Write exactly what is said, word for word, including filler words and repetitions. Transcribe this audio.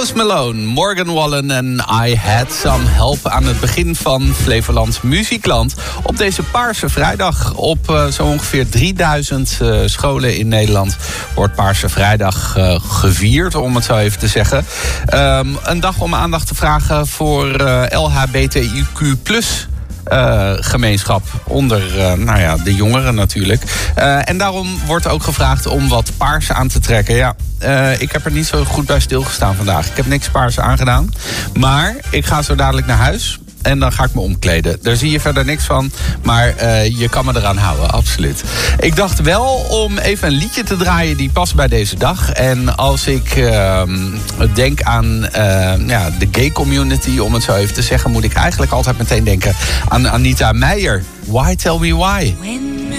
Post Malone, Morgan Wallen en I Had Some Help aan het begin van Flevoland Muziekland. Op deze Paarse Vrijdag op uh, zo ongeveer drieduizend uh, scholen in Nederland wordt Paarse Vrijdag uh, gevierd, om het zo even te zeggen. Um, een dag om aandacht te vragen voor uh, L H B T I Q plus Uh, gemeenschap onder uh, nou ja, de jongeren natuurlijk. Uh, en daarom wordt ook gevraagd om wat paars aan te trekken. Ja, uh, ik heb er niet zo goed bij stilgestaan vandaag. Ik heb niks paars aangedaan. Maar ik ga zo dadelijk naar huis. En dan ga ik me omkleden. Daar zie je verder niks van. Maar uh, je kan me eraan houden, absoluut. Ik dacht wel om even een liedje te draaien die past bij deze dag. En als ik uh, denk aan uh, ja, de gay community, om het zo even te zeggen, moet ik eigenlijk altijd meteen denken aan Anita Meijer. Why Tell Me Why?